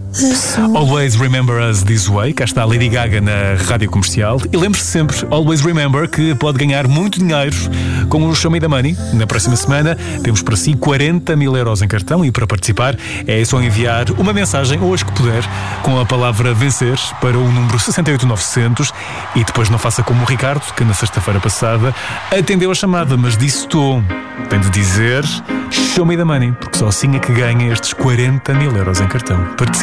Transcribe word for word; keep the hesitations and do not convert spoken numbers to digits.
Always Remember Us This Way. Cá está a Lady Gaga na rádio comercial. E lembre-se sempre, always remember, que pode ganhar muito dinheiro com o Show Me the Money. Na próxima semana temos para si quarenta mil euros em cartão e para participar é só enviar uma mensagem, hoje que puder, com a palavra vencer para o número seis oito nove zero zero e depois não faça como o Ricardo, que na sexta-feira passada atendeu a chamada, mas disse estou. Tem de dizer Show Me the Money, porque só assim é que ganha estes quarenta mil euros em cartão. Participe.